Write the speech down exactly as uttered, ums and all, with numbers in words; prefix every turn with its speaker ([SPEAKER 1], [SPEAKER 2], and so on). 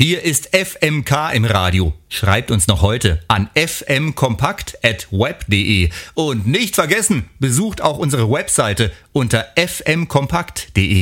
[SPEAKER 1] Hier ist F M K im Radio. Schreibt uns noch heute an f m kompakt at web punkt de. Und nicht vergessen, besucht auch unsere Webseite unter f m kompakt punkt de.